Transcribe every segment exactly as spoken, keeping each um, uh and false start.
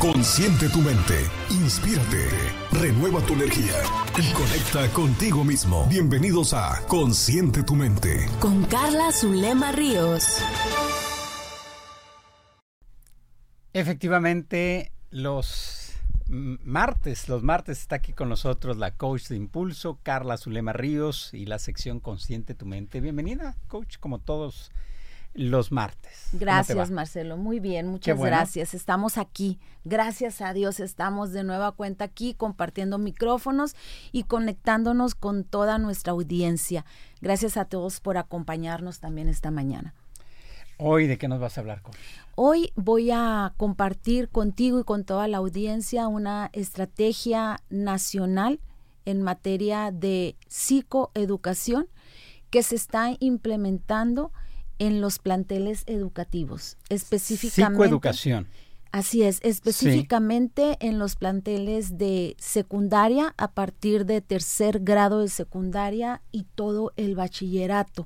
Consciente tu mente, inspírate, renueva tu energía y conecta contigo mismo. Bienvenidos a Consciente tu mente. Con Carla Zulema Ríos. Efectivamente, los martes, los martes está aquí con nosotros la coach de Impulso, Carla Zulema Ríos, y la sección Consciente tu mente. Bienvenida, coach, como todos los martes. Gracias, Marcelo. Muy bien, muchas bueno. gracias. Estamos aquí. Gracias a Dios estamos de nueva cuenta aquí compartiendo micrófonos y conectándonos con toda nuestra audiencia. Gracias a todos por acompañarnos también esta mañana. Hoy, ¿de qué nos vas a hablar, coach? Hoy voy a compartir contigo y con toda la audiencia una estrategia nacional en materia de psicoeducación que se está implementando en los planteles educativos, específicamente. Psicoeducación. Así es, específicamente sí. En los planteles de secundaria, a partir de tercer grado de secundaria y todo el bachillerato,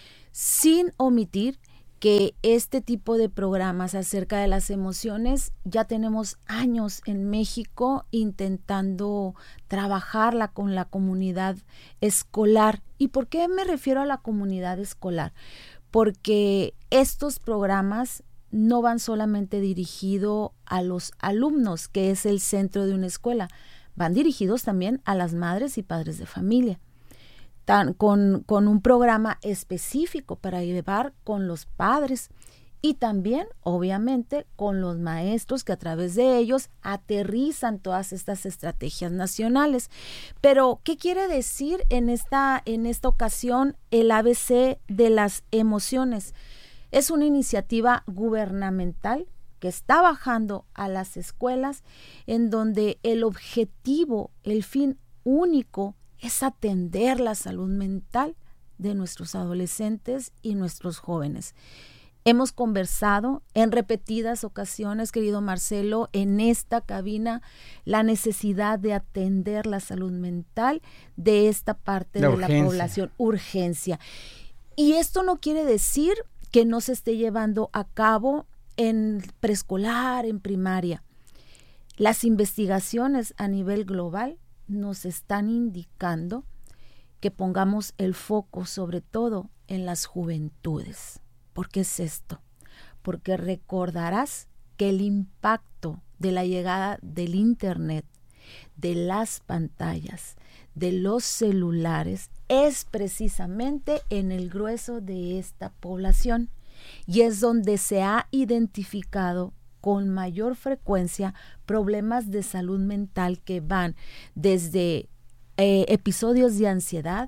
sin omitir que este tipo de programas acerca de las emociones ya tenemos años en México intentando trabajarla con la comunidad escolar. ¿Y por qué me refiero a la comunidad escolar? Porque estos programas no van solamente dirigidos a los alumnos, que es el centro de una escuela, van dirigidos también a las madres y padres de familia, tan, con, con un programa específico para llevar con los padres y también, obviamente, con los maestros que a través de ellos aterrizan todas estas estrategias nacionales. Pero, ¿qué quiere decir en esta, en esta ocasión el A B C de las emociones? Es una iniciativa gubernamental que está bajando a las escuelas, en donde el objetivo, el fin único, es atender la salud mental de nuestros adolescentes y nuestros jóvenes. Hemos conversado en repetidas ocasiones, querido Marcelo, en esta cabina, la necesidad de atender la salud mental de esta parte la de urgencia. La población, urgencia. Y esto no quiere decir que no se esté llevando a cabo en preescolar, en primaria. Las investigaciones a nivel global nos están indicando que pongamos el foco sobre todo en las juventudes. ¿Por qué es esto? Porque recordarás que el impacto de la llegada del internet, de las pantallas, de los celulares, es precisamente en el grueso de esta población y es donde se ha identificado con mayor frecuencia problemas de salud mental que van desde eh, episodios de ansiedad,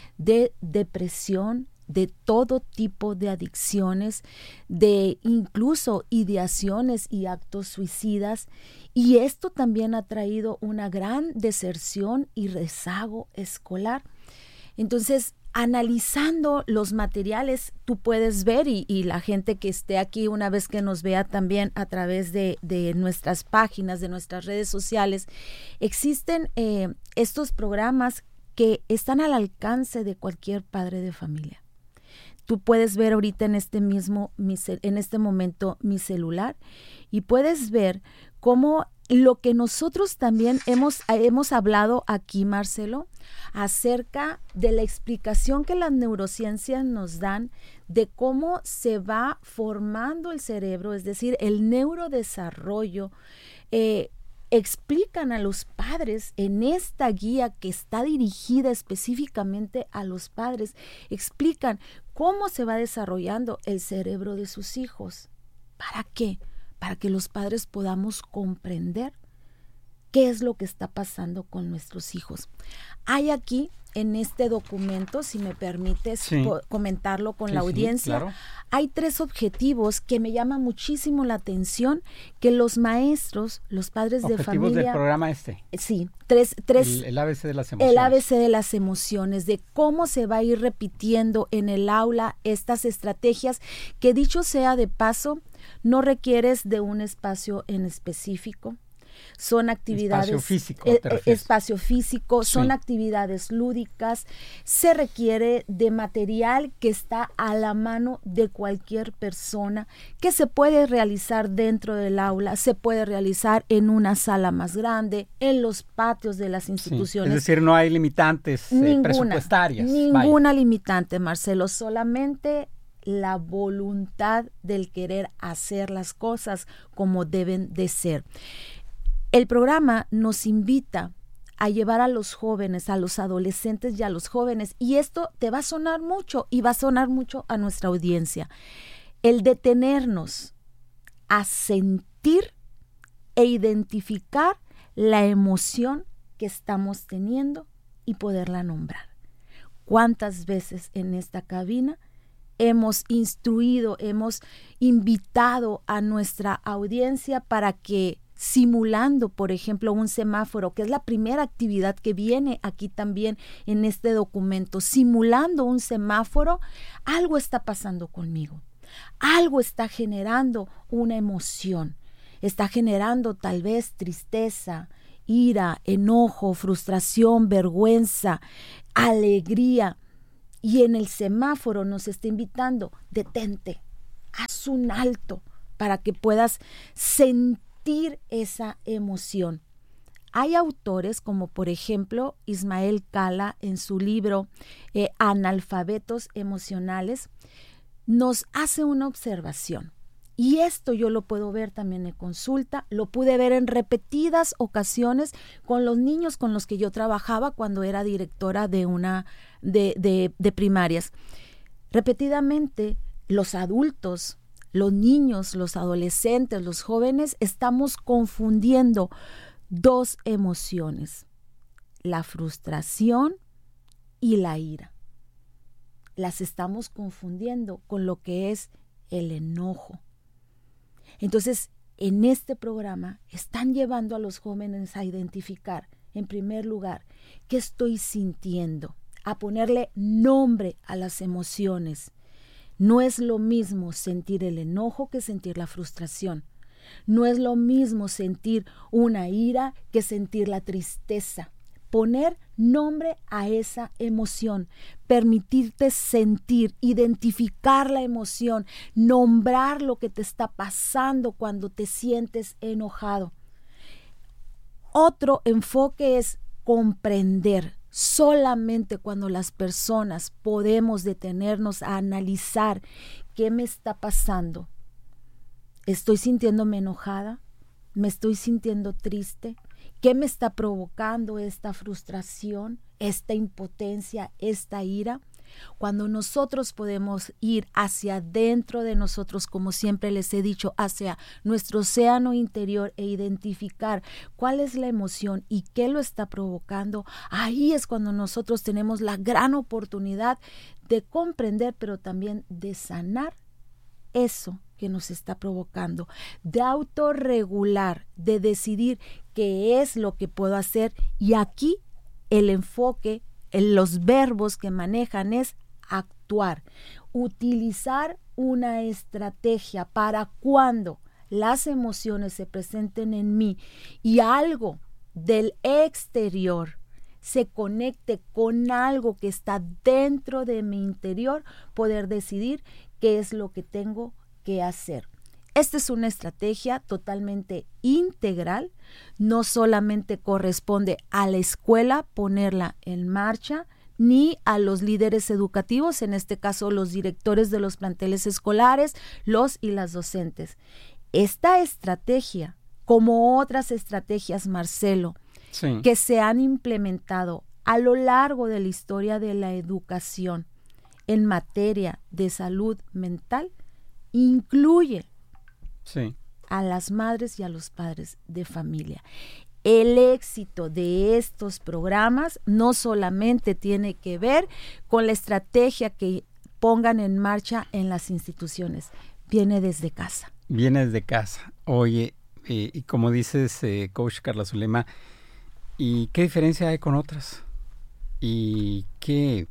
de depresión, de todo tipo de adicciones, de incluso ideaciones y actos suicidas, y esto también ha traído una gran deserción y rezago escolar. Entonces, analizando los materiales, tú puedes ver, y, y la gente que esté aquí, una vez que nos vea también a través de, de nuestras páginas, de nuestras redes sociales, existen eh, estos programas que están al alcance de cualquier padre de familia. Tú puedes ver ahorita en este mismo, en este momento mi celular y puedes ver cómo lo que nosotros también hemos, hemos hablado aquí, Marcelo, acerca de la explicación que las neurociencias nos dan de cómo se va formando el cerebro, es decir, el neurodesarrollo, eh, explican a los padres en esta guía que está dirigida específicamente a los padres, explican cómo se va desarrollando el cerebro de sus hijos. ¿Para qué? Para que los padres podamos comprender qué es lo que está pasando con nuestros hijos. Hay aquí en este documento, si me permites sí. po- comentarlo con sí, la sí, audiencia, claro. Hay tres objetivos que me llama muchísimo la atención que los maestros, los padres de familia... Objetivos del programa este. Sí, tres... tres el, el A B C de las emociones. El A B C de las emociones, de cómo se va a ir repitiendo en el aula estas estrategias que, dicho sea de paso, no requieres de un espacio en específico. son actividades... Espacio físico, eh, te refieres. Espacio físico, son Sí. actividades lúdicas, se requiere de material que está a la mano de cualquier persona, que se puede realizar dentro del aula, se puede realizar en una sala más grande, en los patios de las Sí. instituciones. Es decir, no hay limitantes eh, Ninguna, presupuestarias. ninguna Vaya. limitante, Marcelo, solamente la voluntad del querer hacer las cosas como deben de ser. El programa nos invita a llevar a los jóvenes, a los adolescentes y a los jóvenes, y esto te va a sonar mucho y va a sonar mucho a nuestra audiencia. El detenernos a sentir e identificar la emoción que estamos teniendo y poderla nombrar. ¿Cuántas veces en esta cabina hemos instruido, hemos invitado a nuestra audiencia para que, simulando, por ejemplo, un semáforo, que es la primera actividad que viene aquí también en este documento, simulando un semáforo, algo está pasando conmigo, algo está generando una emoción, está generando tal vez tristeza, ira, enojo, frustración, vergüenza, alegría. Y en el semáforo nos está invitando, detente, haz un alto para que puedas sentir esa emoción. Hay autores como por ejemplo Ismael Cala en su libro eh, Analfabetos Emocionales, nos hace una observación. Y esto yo lo puedo ver también en consulta, lo pude ver en repetidas ocasiones con los niños con los que yo trabajaba cuando era directora de una de, de, de primarias. Repetidamente, los adultos, los niños, los adolescentes, los jóvenes, estamos confundiendo dos emociones, la frustración y la ira. Las estamos confundiendo con lo que es el enojo. Entonces, en este programa están llevando a los jóvenes a identificar, en primer lugar, qué estoy sintiendo, a ponerle nombre a las emociones. No es lo mismo sentir el enojo que sentir la frustración. No es lo mismo sentir una ira que sentir la tristeza. Poner nombre a esa emoción, permitirte sentir, identificar la emoción, nombrar lo que te está pasando cuando te sientes enojado. Otro enfoque es comprender. Solamente cuando las personas podemos detenernos a analizar qué me está pasando. ¿Estoy sintiéndome enojada? ¿Me estoy sintiendo triste? ¿Qué me está provocando esta frustración, esta impotencia, esta ira? Cuando nosotros podemos ir hacia adentro de nosotros, como siempre les he dicho, hacia nuestro océano interior e identificar cuál es la emoción y qué lo está provocando, ahí es cuando nosotros tenemos la gran oportunidad de comprender, pero también de sanar eso que nos está provocando, de autorregular, de decidir qué es lo que puedo hacer. Y aquí el enfoque, en los verbos que manejan es actuar, utilizar una estrategia para cuando las emociones se presenten en mí y algo del exterior se conecte con algo que está dentro de mi interior, poder decidir qué es lo que tengo que hacer. Esta es una estrategia totalmente integral, no solamente corresponde a la escuela ponerla en marcha, ni a los líderes educativos, en este caso los directores de los planteles escolares, los y las docentes. Esta estrategia, como otras estrategias, Marcelo, sí, que se han implementado a lo largo de la historia de la educación en materia de salud mental, incluye sí. a las madres y a los padres de familia. El éxito de estos programas no solamente tiene que ver con la estrategia que pongan en marcha en las instituciones, viene desde casa. Viene desde casa. Oye, eh, y como dices, eh, Coach Carla Zulema, ¿y qué diferencia hay con otras? Y qué...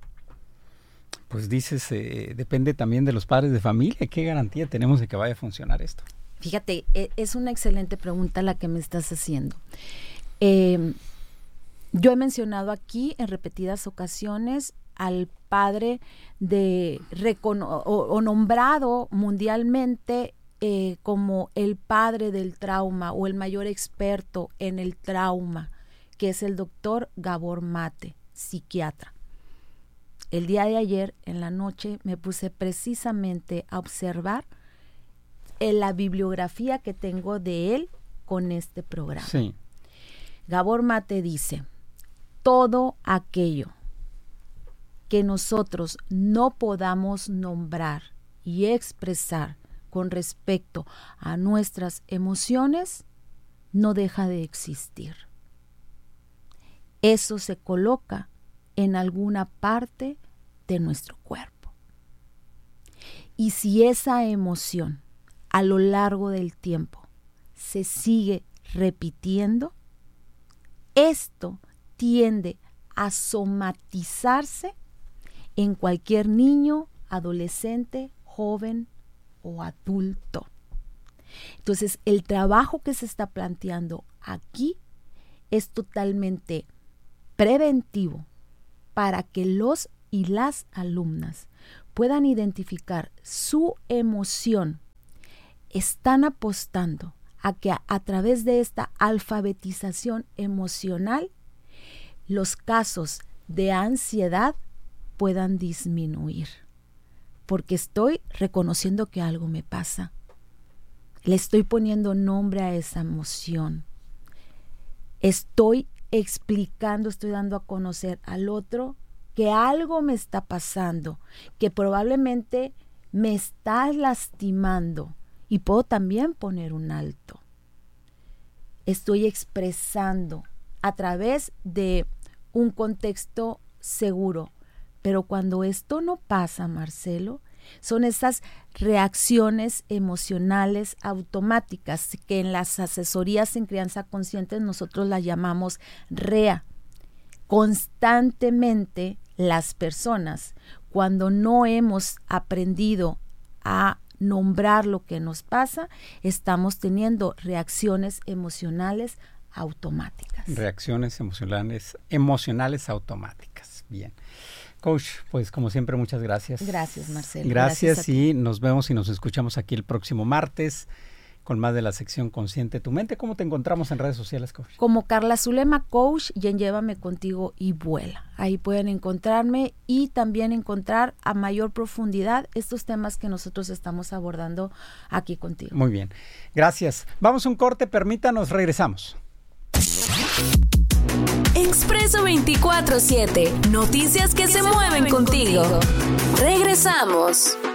Pues dices, eh, depende también de los padres de familia. ¿Qué garantía tenemos de que vaya a funcionar esto? Fíjate, es una excelente pregunta la que me estás haciendo. Eh, yo he mencionado aquí en repetidas ocasiones al padre de recono- o, o nombrado mundialmente eh, como el padre del trauma o el mayor experto en el trauma, que es el doctor Gabor Mate, psiquiatra. El día de ayer, en la noche, me puse precisamente a observar en la bibliografía que tengo de él con este programa. Sí. Gabor Mate dice, todo aquello que nosotros no podamos nombrar y expresar con respecto a nuestras emociones, no deja de existir. Eso se coloca en alguna parte de nuestro cuerpo. Y si esa emoción a lo largo del tiempo se sigue repitiendo, esto tiende a somatizarse en cualquier niño, adolescente, joven o adulto. Entonces, el trabajo que se está planteando aquí es totalmente preventivo para que los y las alumnas puedan identificar su emoción. Están apostando a que a, a través de esta alfabetización emocional, los casos de ansiedad puedan disminuir. Porque estoy reconociendo que algo me pasa. Le estoy poniendo nombre a esa emoción. Estoy explicando, estoy dando a conocer al otro que algo me está pasando, que probablemente me está lastimando y puedo también poner un alto. Estoy expresando a través de un contexto seguro, pero cuando esto no pasa, Marcelo, son esas reacciones emocionales automáticas que en las asesorías en crianza consciente nosotros las llamamos R E A. Constantemente las personas, cuando no hemos aprendido a nombrar lo que nos pasa, estamos teniendo reacciones emocionales automáticas. Reacciones emocionales, emocionales automáticas. Bien. Coach, pues como siempre, muchas gracias. Gracias, Marcelo. Gracias, gracias y nos vemos y nos escuchamos aquí el próximo martes con más de la sección Consciente tu Mente. ¿Cómo te encontramos en redes sociales, Coach? Como Carla Zulema, Coach, y en Llévame Contigo y Vuela. Ahí pueden encontrarme y también encontrar a mayor profundidad estos temas que nosotros estamos abordando aquí contigo. Muy bien. Gracias. Vamos a un corte, permítanos, regresamos. Expreso veinticuatro siete. Noticias que se mueven contigo. Regresamos.